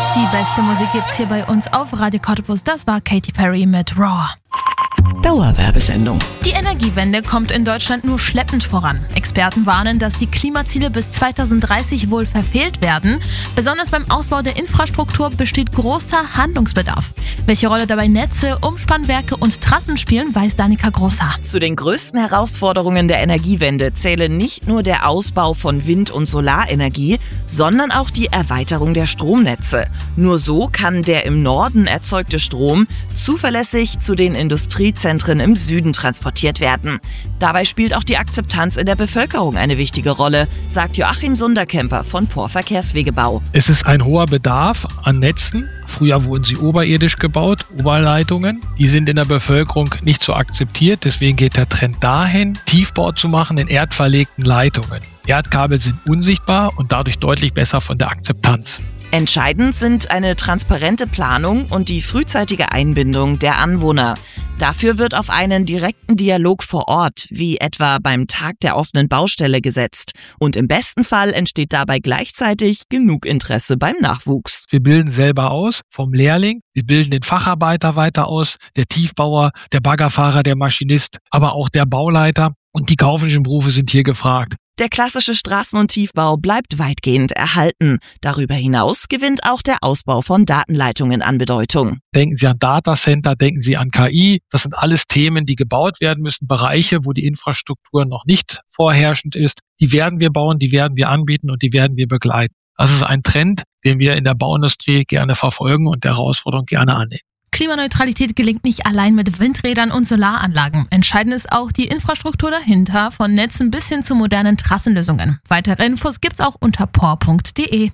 Die beste Musik gibt's hier bei uns auf Radio Cottbus. Das war Katy Perry mit Raw. Dauerwerbesendung. Die Energiewende kommt in Deutschland nur schleppend voran. Experten warnen, dass die Klimaziele bis 2030 wohl verfehlt werden. Besonders beim Ausbau der Infrastruktur besteht großer Handlungsbedarf. Welche Rolle dabei Netze, Umspannwerke und Trassen spielen, weiß Danica Großer. Zu den größten Herausforderungen der Energiewende zählen nicht nur der Ausbau von Wind- und Solarenergie, sondern auch die Erweiterung der Stromnetze. Nur so kann der im Norden erzeugte Strom zuverlässig zu den Industriezentren im Süden transportiert werden. Dabei spielt auch die Akzeptanz in der Bevölkerung eine wichtige Rolle, sagt Joachim Sunderkemper von POR Verkehrswegebau. Es ist ein hoher Bedarf an Netzen. Früher wurden sie oberirdisch gebaut, Oberleitungen. Die sind in der Bevölkerung nicht so akzeptiert. Deswegen geht der Trend dahin, Tiefbau zu machen in erdverlegten Leitungen. Erdkabel sind unsichtbar und dadurch deutlich besser von der Akzeptanz. Entscheidend sind eine transparente Planung und die frühzeitige Einbindung der Anwohner. Dafür wird auf einen direkten Dialog vor Ort, wie etwa beim Tag der offenen Baustelle, gesetzt. Und im besten Fall entsteht dabei gleichzeitig genug Interesse beim Nachwuchs. Wir bilden selber aus, vom Lehrling. Wir bilden den Facharbeiter weiter aus, der Tiefbauer, der Baggerfahrer, der Maschinist, aber auch der Bauleiter. Und die kaufmännischen Berufe sind hier gefragt. Der klassische Straßen- und Tiefbau bleibt weitgehend erhalten. Darüber hinaus gewinnt auch der Ausbau von Datenleitungen an Bedeutung. Denken Sie an Datacenter, denken Sie an KI. Das sind alles Themen, die gebaut werden müssen, Bereiche, wo die Infrastruktur noch nicht vorherrschend ist. Die werden wir bauen, die werden wir anbieten und die werden wir begleiten. Das ist ein Trend, den wir in der Bauindustrie gerne verfolgen und der Herausforderung gerne annehmen. Klimaneutralität gelingt nicht allein mit Windrädern und Solaranlagen. Entscheidend ist auch die Infrastruktur dahinter, von Netzen bis hin zu modernen Trassenlösungen. Weitere Infos gibt's auch unter por.de.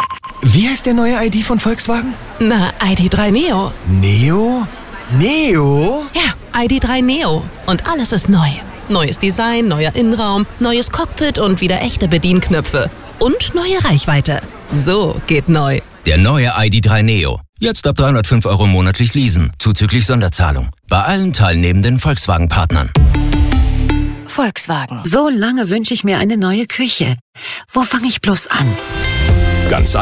Wie heißt der neue ID von Volkswagen? Na, ID.3 Neo. Neo? Neo? Ja, ID.3 Neo. Und alles ist neu. Neues Design, neuer Innenraum, neues Cockpit und wieder echte Bedienknöpfe. Und neue Reichweite. So geht neu. Der neue ID.3 Neo. Jetzt ab 305 € monatlich leasen, zuzüglich Sonderzahlung. Bei allen teilnehmenden Volkswagen-Partnern. Volkswagen. So lange wünsche ich mir eine neue Küche. Wo fange ich bloß an? Ganz